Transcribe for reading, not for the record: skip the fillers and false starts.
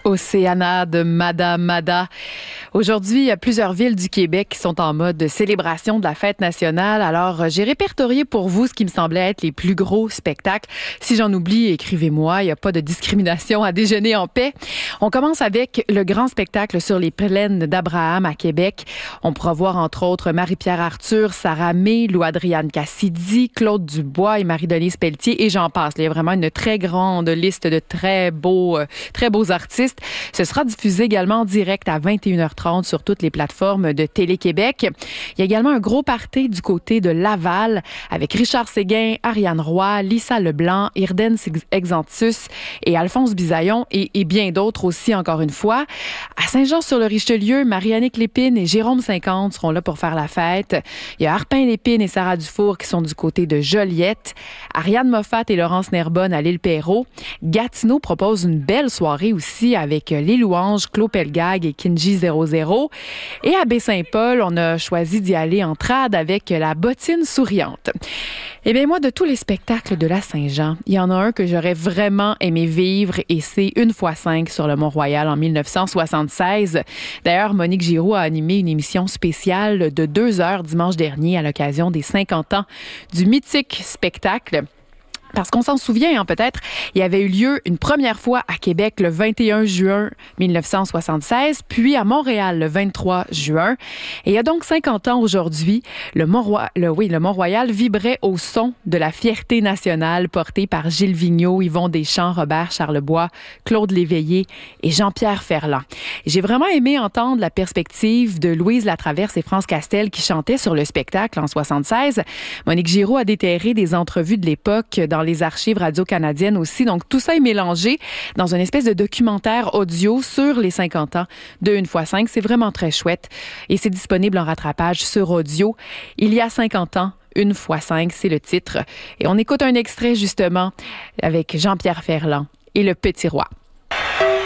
Océana de Madame Mada. Aujourd'hui, il y a plusieurs villes du Québec qui sont en mode célébration de la fête nationale. Alors, j'ai répertorié pour vous ce qui me semblait être les plus gros spectacles. Si j'en oublie, écrivez-moi. Il n'y a pas de discrimination à déjeuner en paix. On commence avec le grand spectacle sur les plaines d'Abraham à Québec. On pourra voir entre autres Marie-Pierre Arthur, Sarah May, Lou-Adriane Cassidy, Claude Dubois et Marie-Denise Pelletier et j'en passe. Il y a vraiment une très grande liste de très beaux artistes. Ce sera diffusé également en direct à 21h30 sur toutes les plateformes de Télé-Québec. Il y a également un gros party du côté de Laval avec Richard Séguin, Ariane Roy, Lisa Leblanc, Irden Exantus et Alphonse Bisaillon et bien d'autres aussi, encore une fois. À Saint-Jean-sur-le-Richelieu, Marie-Annick Lépine et Jérôme 50 seront là pour faire la fête. Il y a Arpin Lépine et Sarah Dufour qui sont du côté de Joliette. Ariane Moffat et Laurence Nerbonne à l'île Perrot. Gatineau propose une belle soirée aussi avec Les Louanges, Claude Pelgag et Kinji 00. Et à Baie-Saint-Paul, on a choisi d'y aller en trad avec La Bottine souriante. Eh bien, moi, de tous les spectacles de la Saint-Jean, il y en a un que j'aurais vraiment aimé vivre et c'est 1x5 sur le Mont-Royal en 1976. D'ailleurs, Monique Giroux a animé une émission spéciale de 2 heures dimanche dernier à l'occasion des 50 ans du mythique spectacle. Parce qu'on s'en souvient, peut-être, il y avait eu lieu une première fois à Québec le 21 juin 1976, puis à Montréal le 23 juin. Et il y a donc 50 ans aujourd'hui, le Mont-Royal vibrait au son de la fierté nationale portée par Gilles Vigneault, Yvon Deschamps, Robert Charlebois, Claude Léveillé et Jean-Pierre Ferland. Et j'ai vraiment aimé entendre la perspective de Louise Latraverse et France Castel qui chantaient sur le spectacle en 76. Monique Giroux a déterré des entrevues de l'époque dans les archives radio-canadiennes aussi. Donc, tout ça est mélangé dans une espèce de documentaire audio sur les 50 ans de 1x5. C'est vraiment très chouette et c'est disponible en rattrapage sur audio. Il y a 50 ans, 1x5, c'est le titre. Et on écoute un extrait justement avec Jean-Pierre Ferland et Le Petit Roi.